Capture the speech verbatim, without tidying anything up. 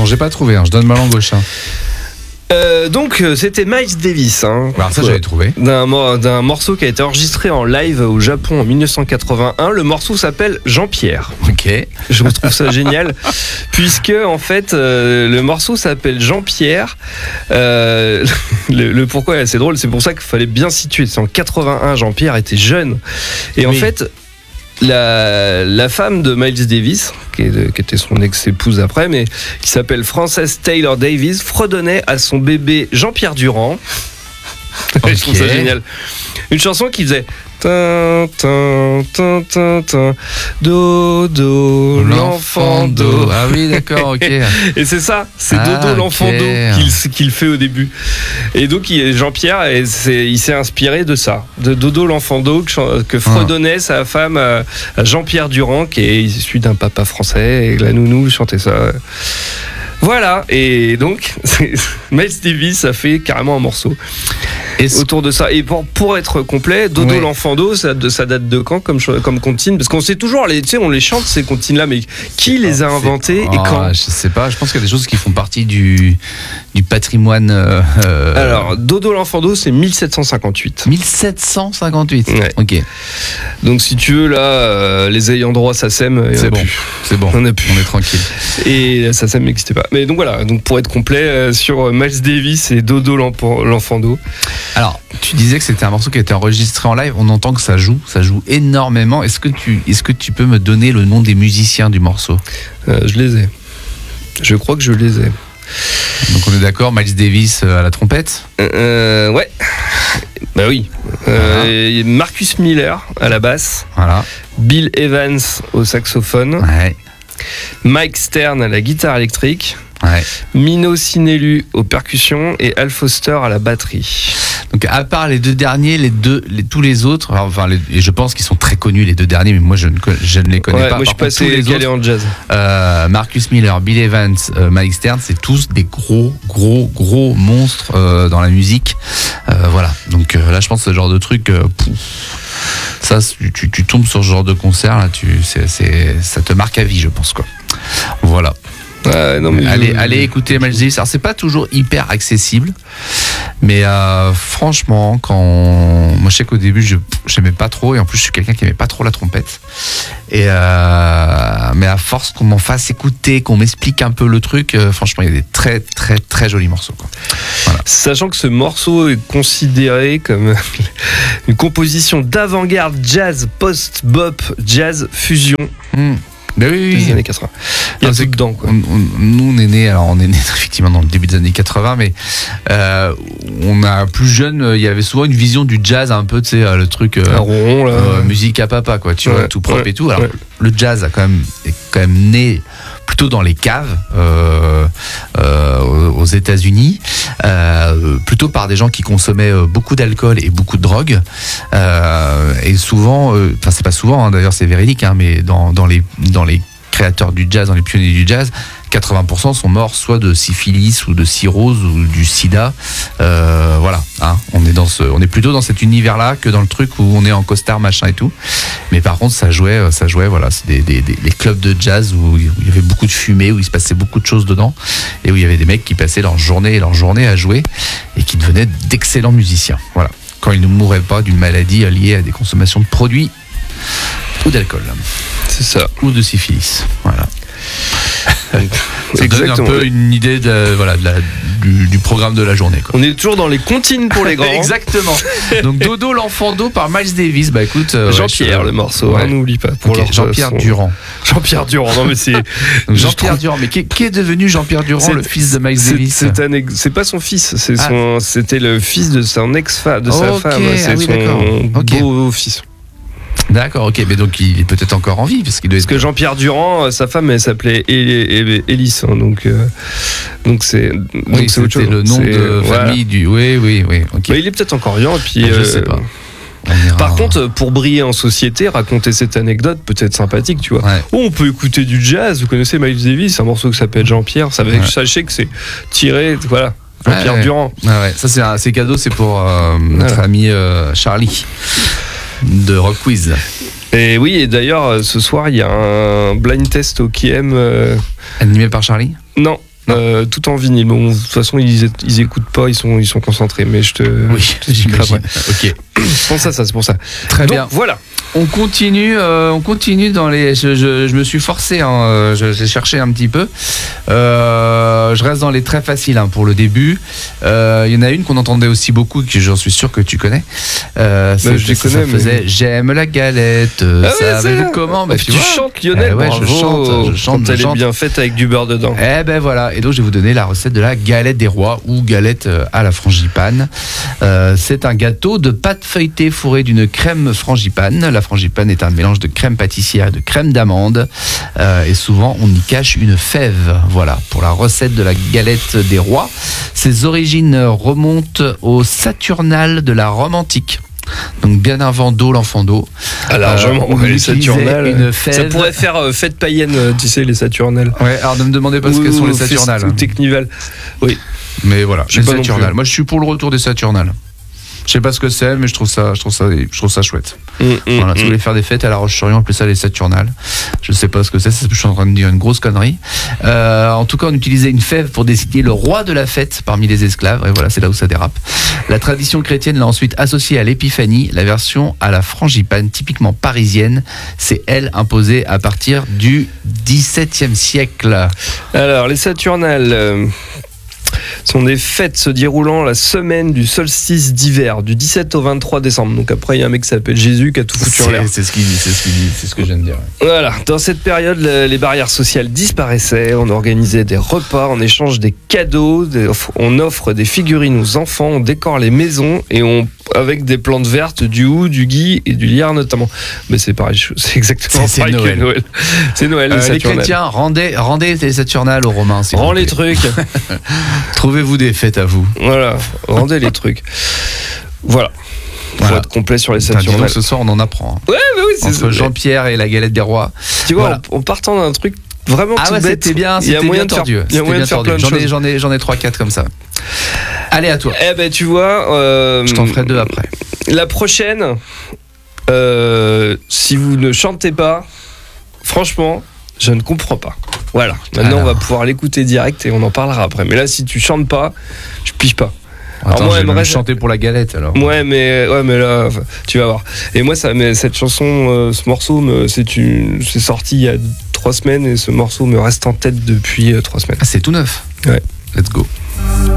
Non, j'ai pas trouvé, hein. Je donne ma langue au chat. Euh, donc c'était Miles Davis, hein, Alors ça j'avais trouvé. D'un, d'un morceau qui a été enregistré en live au Japon en dix-neuf cent quatre-vingt-un. Le morceau s'appelle Jean-Pierre. Ok. Je trouve ça génial, puisque en fait euh, le morceau s'appelle Jean-Pierre. Euh, le, le pourquoi est assez drôle, c'est pour ça qu'il fallait bien situer. C'est en quatre-vingt-un, Jean-Pierre était jeune, et en oui. fait. La, la femme de Miles Davis, qui, est de, qui était son ex-épouse après, mais qui s'appelle Frances Taylor Davis, fredonnait à son bébé Jean-Pierre Durand. Okay. Je trouve ça génial. Une chanson qui faisait tin, tin, tin, tin, tin, do, do, l'enfant do. Ah oui, d'accord, ok. Et c'est ça, c'est ah, Dodo l'enfant okay. do qu'il, qu'il fait au début. Et donc Jean-Pierre, il s'est inspiré de ça, de Dodo l'enfant do que, que fredonnait ah. sa femme Jean-Pierre Durand, qui est issu d'un papa français, et la nounou chantait ça. Voilà, et donc Miles Davis a fait carrément un morceau et autour de ça. Et pour, pour être complet, Dodo ouais. l'enfant d'eau, ça, ça date de quand comme, comme comptine? Parce qu'on sait toujours, les, tu sais, on les chante ces comptines-là, mais qui les a inventées et quand? Je sais pas, je pense qu'il y a des choses qui font partie du, du patrimoine. Euh... Alors, Dodo l'enfant d'eau, c'est mille sept cent cinquante-huit. mille sept cent cinquante-huit ouais. Ok. Donc si tu veux, là, euh, les ayants droit SACEM, c'est bon. C'est bon, on, a plus. on est tranquille. Et la SACEM n'existait pas. Mais donc voilà, donc pour être complet, euh, sur Miles Davis et Dodo l'enfant d'eau. Alors, tu disais que c'était un morceau qui a été enregistré en live. On entend que ça joue, ça joue énormément. Est-ce que tu, est-ce que tu peux me donner le nom des musiciens du morceau? euh, Je les ai. Je crois que je les ai. Donc on est d'accord, Miles Davis à la trompette. Euh, ouais. Bah oui. Euh, voilà. Marcus Miller à la basse. Voilà. Bill Evans au saxophone. Ouais. Mike Stern à la guitare électrique. Ouais. Mino Sinelu aux percussions et Al Foster à la batterie. Donc à part les deux derniers, les deux, les, tous les autres, enfin les, et je pense qu'ils sont très connus les deux derniers, mais moi je ne, je ne les connais ouais, pas. Moi je suis passé calé en jazz. Euh, Marcus Miller, Bill Evans, euh, Mike Stern, c'est tous des gros, gros, gros monstres euh, dans la musique. Euh, voilà. Donc euh, là je pense que ce genre de truc. Euh, ça, tu, tu, tu tombes sur ce genre de concert là, tu, c'est, c'est, ça te marque à vie, je pense quoi. Voilà. Ouais, non, mais allez, je... allez écouter Miles Davis. Alors c'est pas toujours hyper accessible, mais euh, franchement, quand on... moi je sais qu'au début je j'aimais pas trop, et en plus je suis quelqu'un qui aimait pas trop la trompette. Et euh, mais à force qu'on m'en fasse écouter, qu'on m'explique un peu le truc, euh, franchement il y a des très très très jolis morceaux, quoi. Voilà. Sachant que ce morceau est considéré comme une composition d'avant-garde jazz, post-bop, jazz fusion. Mmh. Ben oui, oui, des années quatre-vingts. Il y a tout dedans, quoi. On, on, nous, on est nés, alors on est nés effectivement dans le début des années quatre-vingts, mais euh, on a plus jeune, il y avait souvent une vision du jazz un peu, tu sais, le truc euh, rond, là. Euh, musique à papa, quoi, tu ouais, vois, tout propre ouais, et tout. Alors, ouais. le jazz a quand même, est quand même né plutôt dans les caves euh, euh, aux États-Unis, euh, plutôt par des gens qui consommaient beaucoup d'alcool et beaucoup de drogue, euh, et souvent, enfin euh, c'est pas souvent, hein, d'ailleurs c'est véridique, hein, mais dans, dans les dans les créateurs du jazz, dans les pionniers du jazz, quatre-vingts pour cent sont morts soit de syphilis ou de cirrhose ou du sida. Euh, voilà, hein, on est dans ce, on est plutôt dans cet univers-là que dans le truc où on est en costard machin et tout. Mais par contre, ça jouait, ça jouait, voilà, c'est des, des, des les clubs de jazz où il y avait beaucoup de fumée, où il se passait beaucoup de choses dedans, et où il y avait des mecs qui passaient leur journée et leur journée à jouer et qui devenaient d'excellents musiciens. Voilà, quand ils ne mouraient pas d'une maladie liée à des consommations de produits ou d'alcool. C'est ça. Ou de syphilis. Voilà. Ça donne un peu une idée de, voilà, de la, du, du programme de la journée, quoi. On est toujours dans les comptines pour les grands. Exactement. Donc Dodo l'enfant d'eau par Miles Davis. Bah écoute, euh, Jean-Pierre ouais, le morceau, ouais. hein, n'oublie pas. Pour okay, Jean-Pierre son... Durand. Jean-Pierre Durand. Non mais c'est Jean-Pierre trouve... Durand. Mais qui, qui est devenu Jean-Pierre Durand, c'est, le fils de Miles c'est, Davis? c'est, un ex... c'est pas son fils. C'est ah. son... C'était le fils de son ex-femme, de sa okay. femme. C'est ah, oui, son okay. beau-fils. D'accord, ok, mais donc il est peut-être encore en vie parce qu'il doit. Parce que Jean-Pierre Durand, sa femme, elle s'appelait Élise, hein, donc euh, donc c'est donc oui, c'est autre chose. Le nom c'est, de voilà. famille du. Oui, oui, oui. Okay. Bah, il est peut-être encore vivant. Et puis, je euh, sais pas. Par contre, pour briller en société, raconter cette anecdote peut-être sympathique, tu vois. Ouais. Oh, on peut écouter du jazz. Vous connaissez Miles Davis, un morceau qui s'appelle Jean-Pierre. Ça ouais. Sachez que c'est tiré, voilà. Jean-Pierre ouais, ouais. Durand. Ah ouais. Ça c'est, un, c'est cadeau, c'est pour euh, notre voilà. ami euh, Charlie de Rock Quiz. Et oui, et d'ailleurs, ce soir, il y a un blind test au K M. Euh... Animé par Charlie ? Non, euh, tout en vinyle. Bon, de toute façon, ils, ils écoutent pas, ils sont, ils sont concentrés. Mais je te. Oui, j'imagine. Ok. C'est pour ça, ça, c'est pour ça. Très Donc, bien. Voilà. On continue, euh, on continue dans les. Je, je, je me suis forcé, hein, je- j'ai cherché un petit peu. Euh, je reste dans les très faciles hein, pour le début. Euh, Il y en a une qu'on entendait aussi beaucoup, que j'en suis sûr que tu connais. Euh, c'est- je les ça, connais, ça mais- faisait J'aime la galette. Ah ouais, Savez-vous c'est- comment Bah, tu, tu vois. chantes, Lionel. Eh ouais, je bravo. chante, je chante, Quand je elle est chante. bien faite avec du beurre dedans. Eh ben voilà, et donc je vais vous donner la recette de la galette des rois ou galette euh, à la frangipane. Euh, c'est un gâteau de pâte feuilletée fourré d'une crème frangipane. La frangipane est un mélange de crème pâtissière et de crème d'amande. Euh, et souvent on y cache une fève. Voilà, pour la recette de la galette des rois. Ses origines remontent au Saturnal de la Rome antique. Donc bien avant d'eau, l'enfant d'eau. Ah, largement, Euh, on ouais, les utilisait Saturnales. une Ça fève. pourrait faire euh, fête païenne, euh, tu sais, les Saturnales. Ouais, alors ne me demandez pas ce que Ou- sont les ou fest- Saturnales. Ou Technival. Oui. Mais voilà, Je sais les pas non Saturnales. plus. Moi, je suis pour le retour des Saturnales. Je sais pas ce que c'est, mais je trouve ça, je trouve ça, je trouve ça chouette. Mm, mm, Voilà, mm. si vous voulez faire des fêtes à La Roche-sur-Yon, appelez ça les Saturnales. Je sais pas ce que c'est, je suis en train de dire une grosse connerie. Euh, en tout cas, on utilisait une fève pour désigner le roi de la fête parmi les esclaves. Et voilà, c'est là où ça dérape. La tradition chrétienne l'a ensuite associée à l'épiphanie. La version à la frangipane, typiquement parisienne, c'est elle imposée à partir du dix-septième siècle. Alors, les Saturnales euh, sont des fêtes se déroulant la semaine du solstice d'hiver, du dix-sept au vingt-trois décembre. Donc après, il y a un mec qui s'appelle Jésus qui a tout foutu en l'air. C'est, c'est ce qu'il dit, c'est ce qu'il dit, c'est ce que je viens de dire. Voilà, dans cette période, le- les barrières sociales disparaissaient, on organisait des repas, on échange des cadeaux, des- on offre des figurines aux enfants, on décore les maisons et on avec des plantes vertes, du hou, du gui et du lierre notamment. Mais c'est pareil, c'est exactement C'est- c'est pareil Noël. que Noël. C'est Noël, Euh, les les Saturnales. chrétiens, rendez, rendez les Saturnales aux Romains. s'il Rends vous les plaît. trucs. Trouvez-vous des fêtes à vous. Voilà, rendez les trucs. Voilà. Pour Voilà. être complet sur les Putain, dis donc, Saturnales. ce soir, on en apprend. hein. Ouais, bah oui, c'est Entre ça. Jean-Pierre et la galette des rois. Tu vois, Voilà. en, en partant d'un truc vraiment Ah tout ouais, bête, c'était bien, il y a c'était moyen bien de faire, tordu. il y a C'était moyen bien de faire tordu. plein de J'en ai, choses. j'en ai, j'en ai trois quatre comme ça. Allez, à toi. Eh ben, tu vois, euh, Je t'en ferai deux après. la prochaine, euh, si vous ne chantez pas, franchement, je ne comprends pas. Voilà. Maintenant, Alors. on va pouvoir l'écouter direct et on en parlera après. Mais là, si tu chantes pas, je pige pas. Alors Attends, moi, je vais elle me même reste- chanter pour la galette alors. Ouais, mais ouais, mais là, enfin, tu vas voir. Et moi, ça, mais cette chanson, euh, ce morceau, me, c'est une, c'est sorti il y a trois semaines et ce morceau me reste en tête depuis euh, trois semaines. Ah, c'est tout neuf. Ouais. Let's go.